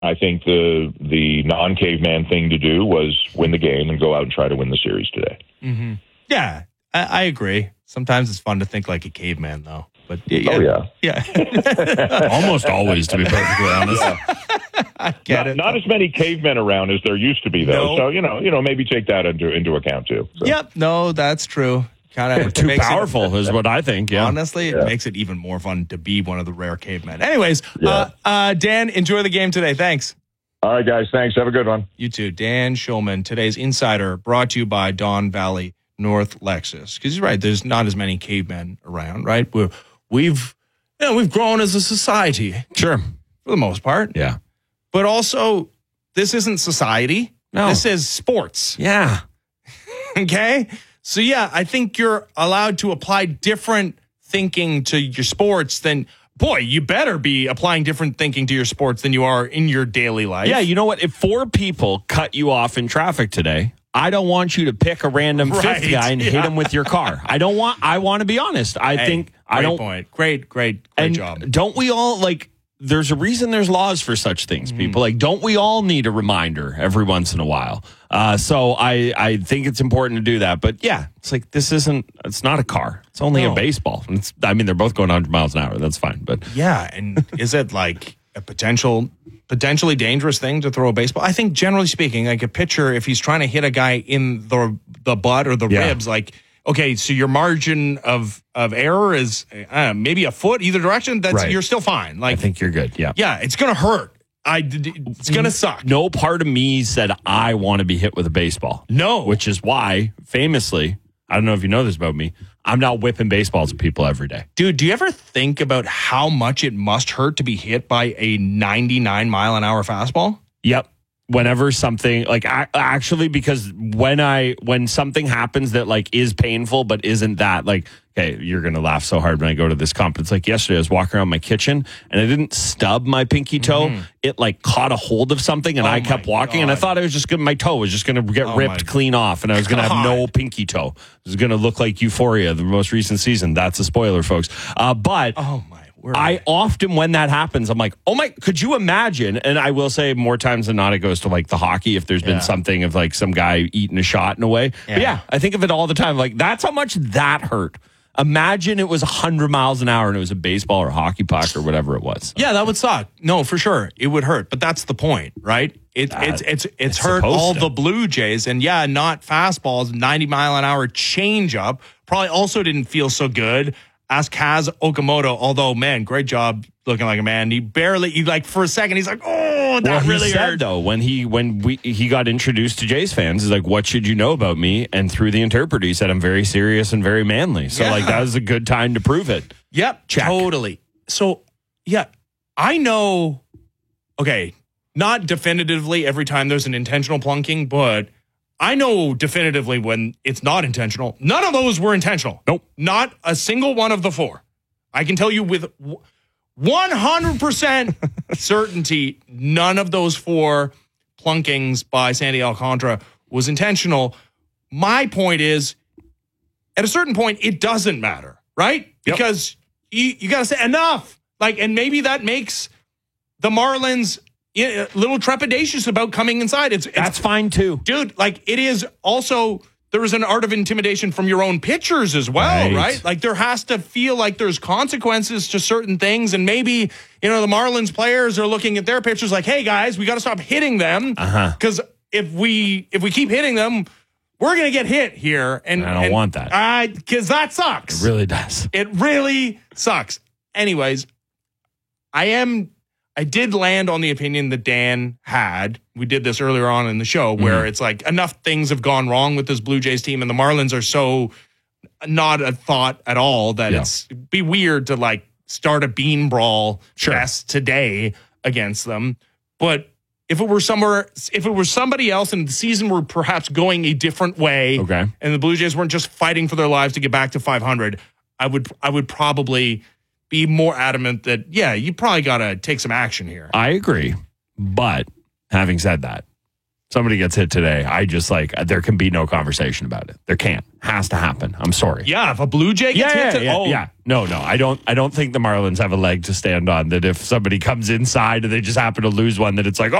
I think the non-caveman thing to do was win the game and go out and try to win the series today. Mm-hmm. Yeah, I agree. Sometimes it's fun to think like a caveman, though. But yeah. Almost always, to be perfectly honest. I get it. Not as many cavemen around as there used to be, though. No. So maybe take that into account too. So. Yep. No, that's true. Kind of too powerful is what I think. Yeah. Honestly, it makes it even more fun to be one of the rare cavemen. Anyways, Dan, enjoy the game today. Thanks. All right, guys. Thanks. Have a good one. You too. Dan Schulman, today's Insider, brought to you by Don Valley North Lexus. Because he's right. There's not as many cavemen around, right? We've grown as a society. Sure. For the most part. Yeah. But also, this isn't society. No. This is sports. Yeah. Okay? So, yeah, I think you're allowed to apply different thinking to your sports than, boy, you better be applying different thinking to your sports than you are in your daily life. Yeah, you know what? If 4 people cut you off in traffic today, I don't want you to pick a random fifth guy and hit him with your car. I want to be honest. Great point. Great job. Don't we all, there's a reason there's laws for such things, people. Don't we all need a reminder every once in a while? So I think it's important to do that. But yeah, it's it's not a car. It's only a baseball. They're both going 100 miles an hour. That's fine. But yeah, and is it like a potentially dangerous thing to throw a baseball? I think generally speaking, like a pitcher, if he's trying to hit a guy in the butt or the ribs, okay, so your margin of error is maybe a foot either direction. You're still fine. I think you're good. Yeah. Yeah, it's going to hurt. It's going to suck. No part of me said I want to be hit with a baseball. No. Which is why, famously, I don't know if you know this about me, I'm not whipping baseballs at people every day. Dude, do you ever think about how much it must hurt to be hit by a 99-mile-an-hour fastball? Yep. Whenever something actually, because when something happens that is painful but isn't that okay, you're gonna laugh so hard when I go to this conference. Yesterday, I was walking around my kitchen and I didn't stub my pinky toe. Mm-hmm. It caught a hold of something and I kept walking. God. And I thought my toe was just gonna get ripped clean off and I was gonna have no pinky toe. It was gonna look like Euphoria, the most recent season. That's a spoiler, folks. But oh my. I often, when that happens, I'm like, oh my, could you imagine? And I will say more times than not, it goes to the hockey if there's been something of some guy eating a shot in a way. Yeah. But yeah, I think of it all the time. That's how much that hurt. Imagine it was 100 miles an hour and it was a baseball or a hockey puck or whatever it was. Yeah, that would suck. No, for sure. It would hurt. But that's the point, right? It's hurt all the Blue Jays. And yeah, not fastballs, 90-mile-an-hour changeup. Probably also didn't feel so good. Ask Kaz Okamoto, although, man, great job looking like a man. He for a second, he's like, oh, that really hurt. Though, when he got introduced to Jays fans, he's like, what should you know about me? And through the interpreter, he said, I'm very serious and very manly. So, that was a good time to prove it. Yep, check. Totally. So, yeah, I know, okay, not definitively every time there's an intentional plunking, but I know definitively when it's not intentional. None of those were intentional. Nope. Not a single one of the 4. I can tell you with 100% certainty, none of those 4 plunkings by Sandy Alcantara was intentional. My point is, at a certain point, it doesn't matter, right? Yep. Because you got to say enough. And maybe that makes the Marlins a little trepidatious about coming inside. That's fine too. Dude, it is also, there is an art of intimidation from your own pitchers as well, right? There has to feel like there's consequences to certain things. And maybe, the Marlins players are looking at their pitchers like, hey guys, we got to stop hitting them. Because if we keep hitting them, we're going to get hit here. And I don't want that. Because that sucks. It really does. It really sucks. Anyways, I did land on the opinion that Dan had. We did this earlier on in the show where it's enough things have gone wrong with this Blue Jays team and the Marlins are so not a thought at all that it'd be weird to start a bean brawl fest today against them. But if it were somebody else and the season were perhaps going a different way and the Blue Jays weren't just fighting for their lives to get back to 500, I would probably be more adamant that, you probably got to take some action here. I agree. But having said that, somebody gets hit today, I just like, there can be no conversation about it. There can't. Has to happen. I'm sorry. Yeah, if a Blue Jay gets hit, No, I don't think the Marlins have a leg to stand on. That if somebody comes inside and they just happen to lose one, that it's like,